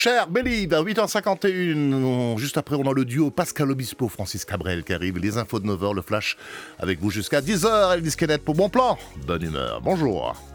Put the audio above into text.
Cher Bélide, à 8h51, juste après on a le duo Pascal Obispo, Francis Cabrel qui arrive, les infos de 9h, le flash avec vous jusqu'à 10h, Elvis Kenneth pour bon plan, bonne humeur, bonjour.